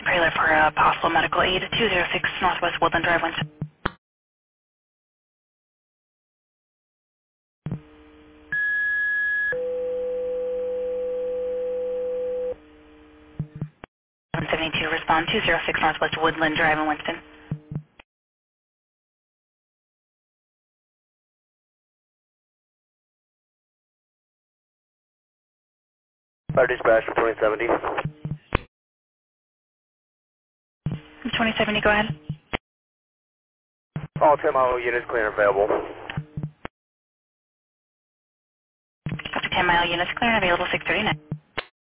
Trailer for possible medical aid, 206 Northwest Woodland Drive, Winston. 172, respond 206 Northwest Woodland Drive in Winston. Fire dispatch for 2070. 2070, go ahead. All 10 mile units clear and available. Up to 10 mile units clear and available 639.